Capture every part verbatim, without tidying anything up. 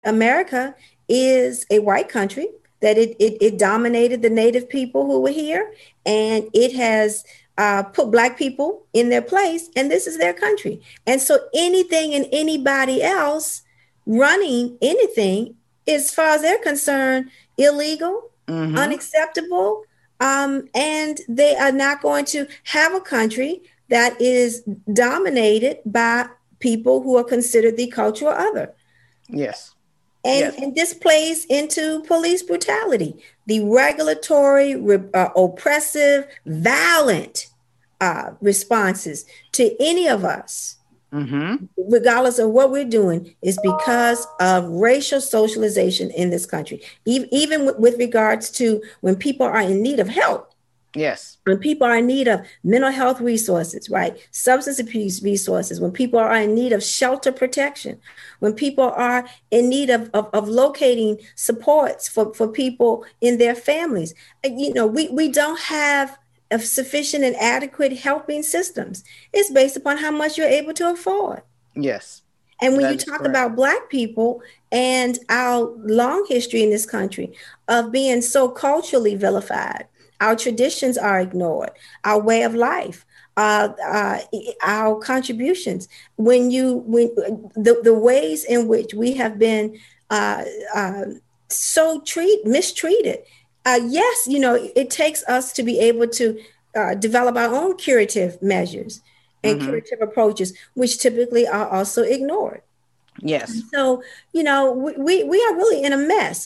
America is a white country, that it, it, it dominated the native people who were here, and it has uh, put black people in their place, and this is their country. And so anything and anybody else running anything, as far as they're concerned, illegal, mm-hmm. unacceptable, um, and they are not going to have a country that is dominated by people who are considered the cultural other. Yes. And, yes. and this plays into police brutality, the regulatory, uh, oppressive, violent uh, responses to any of us, mm-hmm. regardless of what we're doing, is because of racial socialization in this country. Even, even with, with regards to when people are in need of help. Yes. When people are in need of mental health resources, right? Substance abuse resources, when people are in need of shelter protection, when people are in need of, of, of locating supports for, for people in their families. You know, we, we don't have a sufficient and adequate helping systems. It's based upon how much you're able to afford. Yes. And when you talk correct. about Black people and our long history in this country of being so culturally vilified, our traditions are ignored, our way of life, uh, uh, our contributions. When you, when the, the ways in which we have been uh, uh, so treat mistreated. Uh, yes, you know, it takes us to be able to uh, develop our own curative measures and mm-hmm. curative approaches, which typically are also ignored. Yes. So, you know, we, we, we are really in a mess.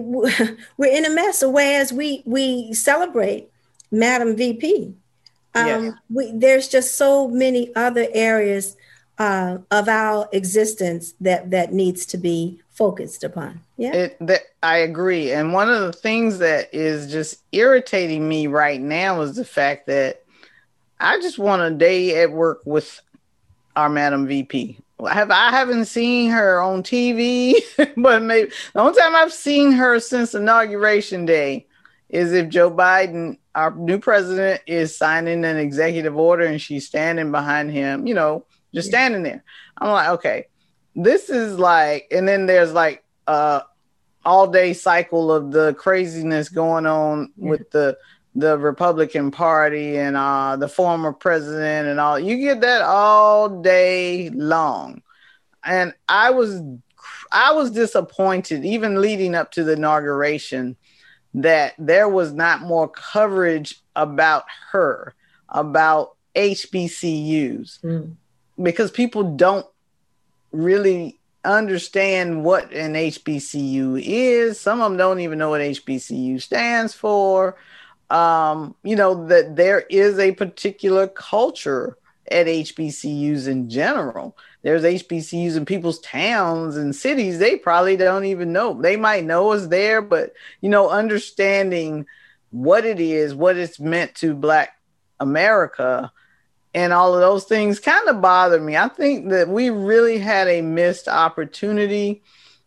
We're in a mess. So whereas we we celebrate Madam V P, um, yes. we, there's just so many other areas uh, of our existence that that needs to be focused upon. Yeah, it, that, I agree. And one of the things that is just irritating me right now is the fact that I just want a day at work with our Madam V P. I have I haven't seen her on T V, but maybe the only time I've seen her since inauguration day is if Joe Biden, our new president, is signing an executive order and she's standing behind him, you know, just yeah. standing there. I'm like, okay, this is like, and then there's like uh all day cycle of the craziness going on yeah. with the the Republican Party and uh, the former president and all. You get that all day long. And I was I was disappointed, even leading up to the inauguration, that there was not more coverage about her, about H B C Us, mm. because people don't really understand what an H B C U is. Some of them don't even know what H B C U stands for. Um, you know, that there is a particular culture at H B C Us in general. There's H B C Us in people's towns and cities. They probably don't even know. They might know it's there, but, you know, understanding what it is, what it's meant to Black America and all of those things kind of bother me. I think that we really had a missed opportunity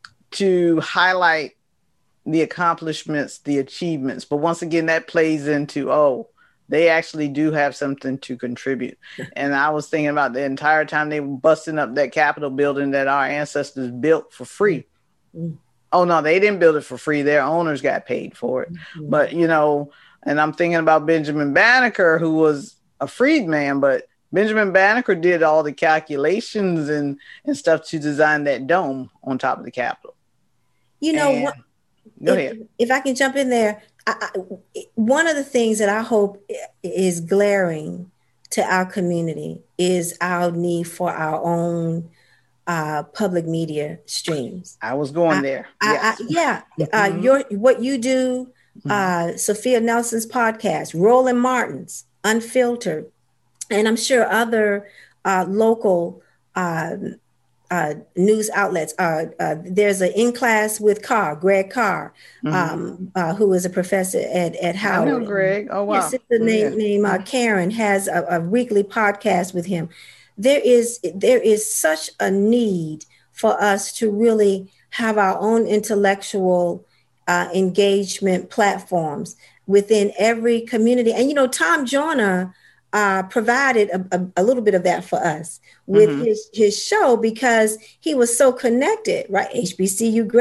to highlight the accomplishments, the achievements. But once again, that plays into, oh, they actually do have something to contribute. And I was thinking about the entire time they were busting up that Capitol building that our ancestors built for free. Mm-hmm. Oh, no, they didn't build it for free. Their owners got paid for it. Mm-hmm. But, you know, and I'm thinking about Benjamin Banneker, who was a freedman, but Benjamin Banneker did all the calculations and, and stuff to design that dome on top of the Capitol. You know, and, what, go if, ahead. If I can jump in there, I, I, one of the things that I hope is glaring to our community is our need for our own uh, public media streams. I was going I, there. I, yes. I, yeah. Mm-hmm. Uh, your, what you do, mm-hmm. uh, Sophia Nelson's podcast, Roland Martin's Unfiltered, and I'm sure other uh, local uh, uh, news outlets. Uh, uh, there's an In Class with Carr, Greg Carr, mm-hmm. um, uh, who is a professor at, at Howard. I know Greg. Oh, wow. His sister named, yeah. named uh, Karen has a, a weekly podcast with him. There is there is such a need for us to really have our own intellectual uh, engagement platforms within every community. And, you know, Tom Joyner uh, provided a, a, a little bit of that for us with mm-hmm. his, his show, because he was so connected, right? H B C U